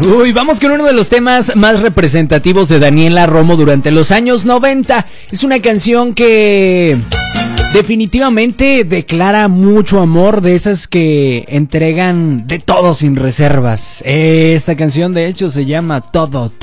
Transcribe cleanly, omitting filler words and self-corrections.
Uy, vamos con uno de los temas más representativos de Daniela Romo durante los años 90. Es una canción que definitivamente declara mucho amor, de esas que entregan de todo sin reservas. Esta canción de hecho se llama Todo, Todo.